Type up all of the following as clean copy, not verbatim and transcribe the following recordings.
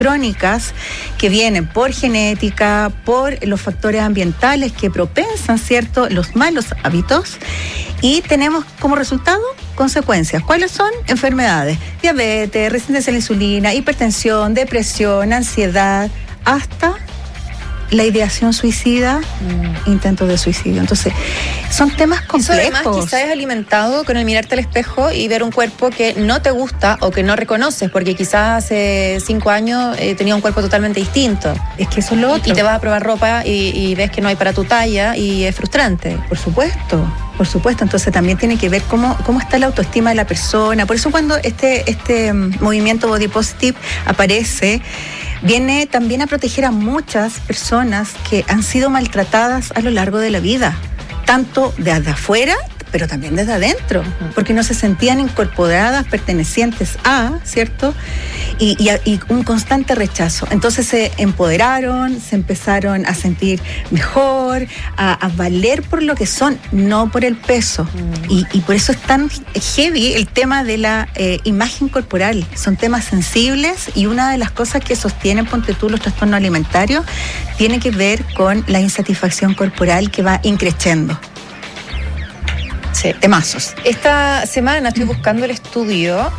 crónicas que vienen por genética, por los factores ambientales que propensan, ¿cierto?, los malos hábitos, y tenemos como resultado consecuencias. ¿Cuáles son? Enfermedades, diabetes, resistencia a la insulina, hipertensión, depresión, ansiedad, hasta la ideación suicida, intentos de suicidio. Entonces, son temas complejos. Eso además quizás es alimentado con el mirarte al espejo y ver un cuerpo que no te gusta o que no reconoces, porque quizás hace 5 años tenía un cuerpo totalmente distinto. Es que eso es lo otro. Y te vas a probar ropa y ves que no hay para tu talla y es frustrante. Por supuesto. Entonces también tiene que ver cómo está la autoestima de la persona. Por eso cuando este movimiento Body Positive aparece, viene también a proteger a muchas personas que han sido maltratadas a lo largo de la vida, tanto desde afuera, pero también desde adentro, porque no se sentían incorporadas, pertenecientes a, ¿cierto? Y un constante rechazo. Entonces se empoderaron, se empezaron a sentir mejor, a valer por lo que son, no por el peso. Y por eso es tan heavy el tema de la imagen corporal. Son temas sensibles, y una de las cosas que sostienen, ponte tú, los trastornos alimentarios, tiene que ver con la insatisfacción corporal que va increciendo. Sí. Temazos. Esta semana estoy buscando el estudio.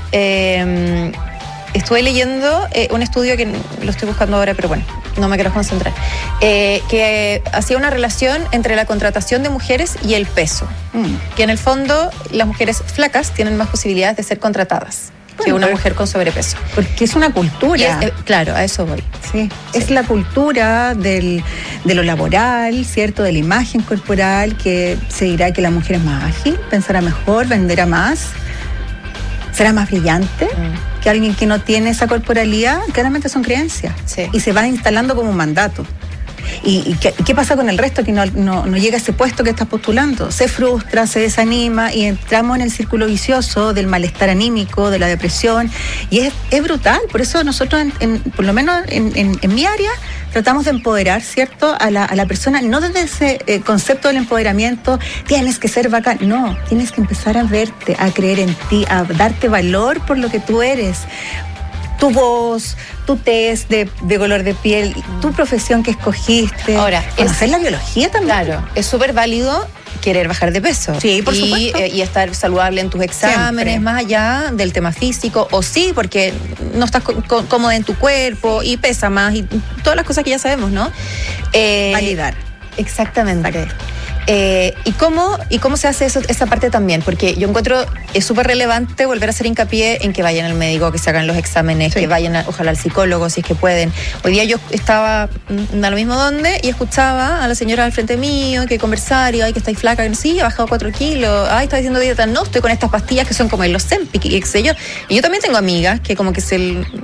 Estuve leyendo un estudio que lo estoy buscando ahora, pero bueno, no me quiero concentrar. Que hacía una relación entre la contratación de mujeres y el peso. Que en el fondo las mujeres flacas tienen más posibilidades de ser contratadas que una mujer con sobrepeso. Porque es una cultura. Claro, a eso voy. Sí. Es la cultura de lo laboral, ¿cierto? De la imagen corporal, que se dirá que la mujer es más ágil, pensará mejor, venderá más, será más brillante. Que alguien que no tiene esa corporalidad, claramente son creencias. Sí. Y se van instalando como un mandato. ¿Y qué pasa con el resto que no llega a ese puesto que estás postulando? Se frustra, se desanima, y entramos en el círculo vicioso del malestar anímico, de la depresión, y es brutal. Por eso nosotros, por lo menos en mi área, tratamos de empoderar, ¿cierto?, a la persona, no desde ese concepto del empoderamiento, tienes que ser bacán. No, tienes que empezar a verte, a creer en ti, a darte valor por lo que tú eres. Tu voz, tu test de color de piel, tu profesión que escogiste. Ahora, conocer la biología también. Claro, es súper válido querer bajar de peso. Sí, por supuesto. Y estar saludable en tus exámenes, siempre, más allá del tema físico, o sí, porque no estás cómoda en tu cuerpo y pesa más, y todas las cosas que ya sabemos, ¿no? Validar. Exactamente. Exacto. ¿Y cómo se hace esa parte también? Porque yo encuentro es súper relevante volver a hacer hincapié en que vayan al médico, que se hagan los exámenes, que vayan ojalá al psicólogo si es que pueden. Hoy día yo estaba a lo mismo donde y escuchaba a la señora al frente mío que conversar, y ay, que estáis flaca, sí, he bajado 4 kilos, ay, está haciendo dieta, no, estoy con estas pastillas que son como el Ozempic y qué sé yo. Y yo también tengo amigas que como que se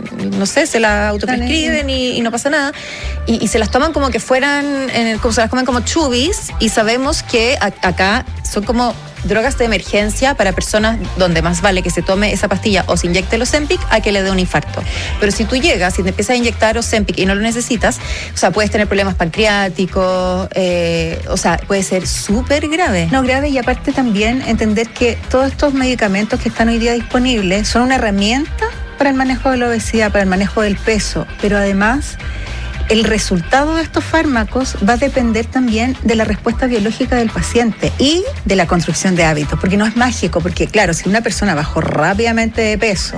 la autoprescriben y no pasa nada, y se las toman como que fueran, como se las comen como chubis, y sabemos que acá son como drogas de emergencia para personas donde más vale que se tome esa pastilla o se inyecte el Ozempic a que le dé un infarto. Pero si tú llegas y te empiezas a inyectar Ozempic y no lo necesitas, o sea, puedes tener problemas pancreáticos, o sea, puede ser súper grave. No, grave, y aparte también entender que todos estos medicamentos que están hoy día disponibles son una herramienta para el manejo de la obesidad, para el manejo del peso, pero además el resultado de estos fármacos va a depender también de la respuesta biológica del paciente y de la construcción de hábitos, porque no es mágico, porque claro, si una persona bajó rápidamente de peso,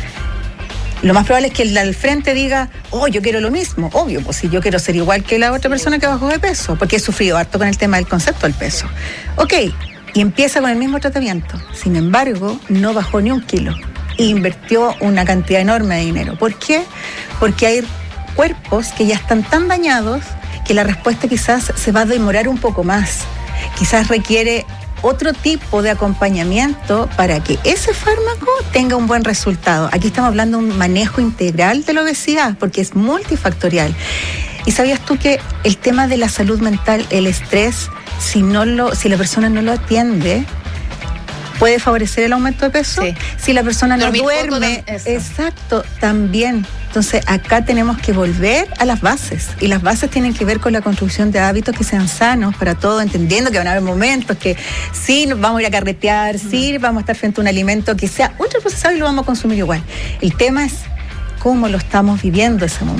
lo más probable es que el al frente diga, oh, yo quiero lo mismo, obvio, pues si yo quiero ser igual que la otra persona que bajó de peso, porque he sufrido harto con el tema del concepto del peso. Ok, y empieza con el mismo tratamiento, sin embargo, no bajó ni 1 kilo, e invirtió una cantidad enorme de dinero. ¿Por qué? Porque hay cuerpos que ya están tan dañados que la respuesta quizás se va a demorar un poco más. Quizás requiere otro tipo de acompañamiento para que ese fármaco tenga un buen resultado. Aquí estamos hablando de un manejo integral de la obesidad, porque es multifactorial. ¿Y sabías tú que el tema de la salud mental, el estrés, si la persona no lo atiende, puede favorecer el aumento de peso? Sí. Si la persona no duerme, exacto, también. Entonces, acá tenemos que volver a las bases, y las bases tienen que ver con la construcción de hábitos que sean sanos para todos, entendiendo que van a haber momentos que sí nos vamos a ir a carretear, sí vamos a estar frente a un alimento que sea ultraprocesado y lo vamos a consumir igual. El tema es cómo lo estamos viviendo ese momento.